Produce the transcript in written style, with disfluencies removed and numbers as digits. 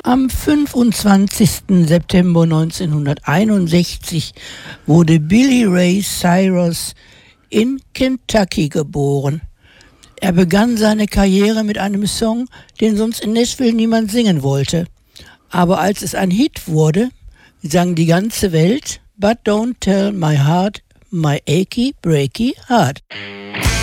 Am 25. September 1961 wurde Billy Ray Cyrus in Kentucky geboren. Er begann seine Karriere mit einem Song, den sonst in Nashville niemand singen wollte. Aber als es ein Hit wurde, sang die ganze Welt "But don't tell my heart, my achy, breaky heart".